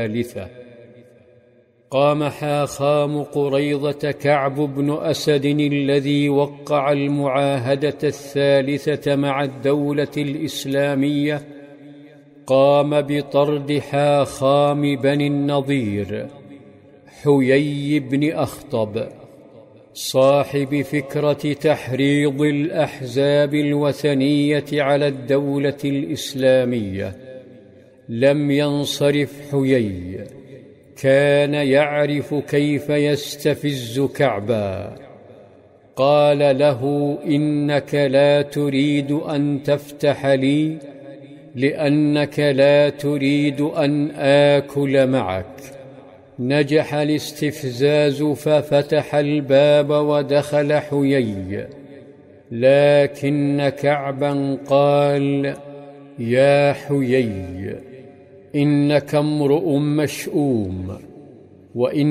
الثالثة. قام حاخام قريظة كعب بن أسد الذي وقع المعاهدة الثالثة مع الدولة الإسلامية، قام بطرد حاخام بني النضير حيي بن أخطب صاحب فكرة تحريض الأحزاب الوثنية على الدولة الإسلامية. لم ينصرف حيي، كان يعرف كيف يستفز كعبا. قال له: إنك لا تريد أن تفتح لي لأنك لا تريد أن آكل معك. نجح الاستفزاز ففتح الباب ودخل حيي، لكن كعبا قال: يا حيي، إنك امرؤ مشؤوم، وإن